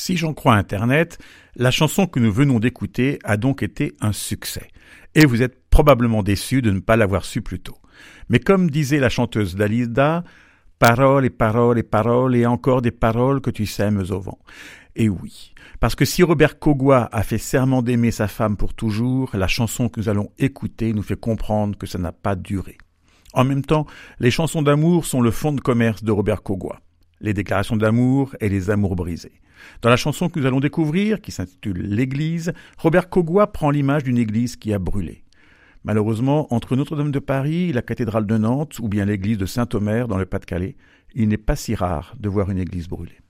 Si j'en crois Internet, la chanson que nous venons d'écouter a donc été un succès. Et vous êtes probablement déçus de ne pas l'avoir su plus tôt. Mais comme disait la chanteuse Dalida, paroles et paroles et paroles et encore des paroles que tu sèmes au vent. Et oui, parce que si Robert Kogwa a fait serment d'aimer sa femme pour toujours, la chanson que nous allons écouter nous fait comprendre que ça n'a pas duré. En même temps, les chansons d'amour sont le fonds de commerce de Robert Kogwa. Les déclarations d'amour et les amours brisés. Dans la chanson que nous allons découvrir, qui s'intitule « L'Église », Robert Kogwa prend l'image d'une église qui a brûlé. Malheureusement, entre Notre-Dame de Paris, la cathédrale de Nantes ou bien l'église de Saint-Omer dans le Pas-de-Calais, il n'est pas si rare de voir une église brûlée.